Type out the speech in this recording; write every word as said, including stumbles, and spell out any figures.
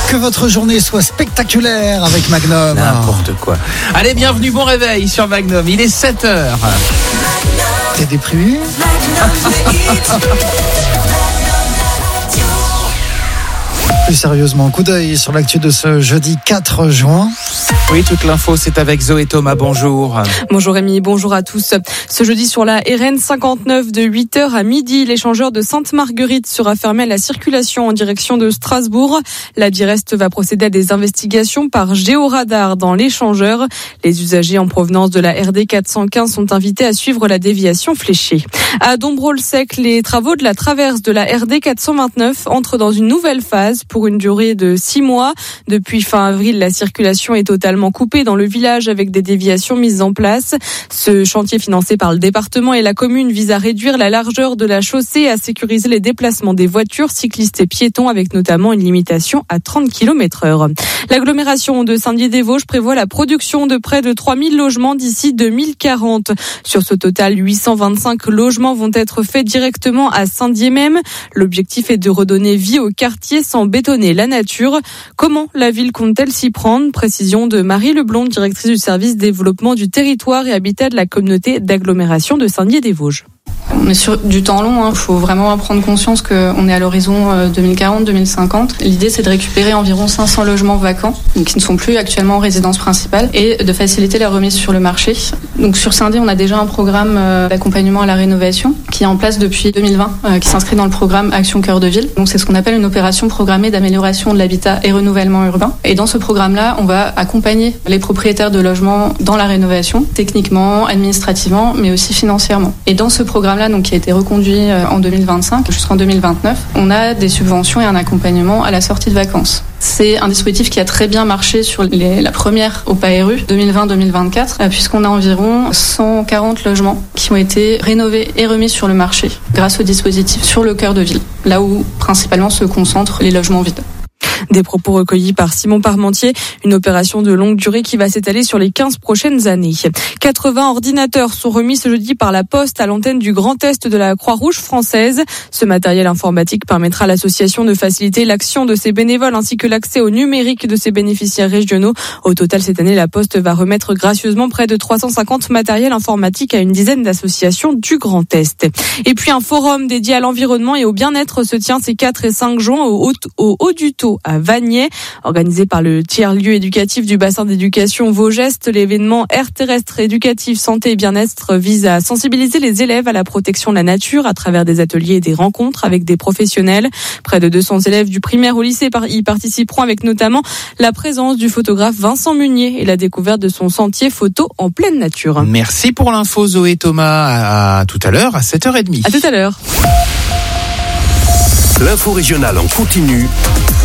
Que votre journée soit spectaculaire avec Magnum. N'importe quoi. Allez, bienvenue, bon réveil sur Magnum. Il est sept heures. T'es déprimé? Plus sérieusement, coup d'œil sur l'actu de ce jeudi quatre juin. Oui, toute l'info, c'est avec Zoé Thomas. Bonjour. Bonjour Rémi, bonjour à tous. Ce jeudi sur la R N cinquante-neuf de huit heures à midi, l'échangeur de Sainte-Marguerite sera fermé à la circulation en direction de Strasbourg. La Direst va procéder à des investigations par géoradar dans l'échangeur. Les usagers en provenance de la R D quatre cent quinze sont invités à suivre la déviation fléchée. À Dombrot-le-Sec, les travaux de la traverse de la R D quatre cent vingt-neuf entrent dans une nouvelle phase pour une durée de six mois. Depuis fin avril, la circulation est totalement coupée dans le village avec des déviations mises en place. Ce chantier financé par le département et la commune vise à réduire la largeur de la chaussée et à sécuriser les déplacements des voitures, cyclistes et piétons avec notamment une limitation à trente kilomètres heure. L'agglomération de Saint-Dié-des-Vosges prévoit la production de près de trois mille logements d'ici deux mille quarante. Sur ce total, huit cent vingt-cinq logements vont être faits directement à Saint-Dié même. L'objectif est de redonner vie au quartier sans bétonner la nature. Comment la ville compte-t-elle s'y prendre? Précision de Marie Leblond, directrice du service développement du territoire et habitat de la communauté d'agglomération de Saint-Dié-des-Vosges. On est sur du temps long, il hein. faut vraiment prendre conscience qu'on est à l'horizon deux mille quarante deux mille cinquante. L'idée, c'est de récupérer environ cinq cents logements vacants, qui ne sont plus actuellement en résidence principale, et de faciliter la remise sur le marché. Donc sur Saint-Dié, on a déjà un programme d'accompagnement à la rénovation qui est en place depuis deux mille vingt, qui s'inscrit dans le programme Action Cœur de Ville. Donc c'est ce qu'on appelle une opération programmée d'amélioration de l'habitat et renouvellement urbain. Et dans ce programme-là, on va accompagner les propriétaires de logements dans la rénovation, techniquement, administrativement, mais aussi financièrement. Et dans ce programme-là, donc, qui a été reconduit en deux mille vingt-cinq jusqu'en deux mille vingt-neuf, on a des subventions et un accompagnement à la sortie de vacances. C'est un dispositif qui a très bien marché sur les, la première O P A R U deux mille vingt deux mille vingt-quatre, puisqu'on a environ cent quarante logements qui ont été rénovés et remis sur le marché grâce au dispositif sur le cœur de ville, là où principalement se concentrent les logements vides. Des propos recueillis par Simon Parmentier, une opération de longue durée qui va s'étaler sur les quinze prochaines années. quatre-vingts ordinateurs sont remis ce jeudi par la Poste à l'antenne du Grand Est de la Croix-Rouge française. Ce matériel informatique permettra à l'association de faciliter l'action de ses bénévoles ainsi que l'accès au numérique de ses bénéficiaires régionaux. Au total, cette année, la Poste va remettre gracieusement près de trois cent cinquante matériels informatiques à une dizaine d'associations du Grand Est. Et puis un forum dédié à l'environnement et au bien-être se tient ces quatre et cinq juin au Haut-du-Taux à Vagney, organisé par le tiers-lieu éducatif du bassin d'éducation Vaugest. L'événement Air terrestre éducatif santé et bien-être vise à sensibiliser les élèves à la protection de la nature à travers des ateliers et des rencontres avec des professionnels. Près de deux cents élèves du primaire au lycée y participeront avec notamment la présence du photographe Vincent Munier et la découverte de son sentier photo en pleine nature. Merci pour l'info Zoé Thomas. À tout à l'heure à sept heures trente. À tout à l'heure. L'info régionale en continu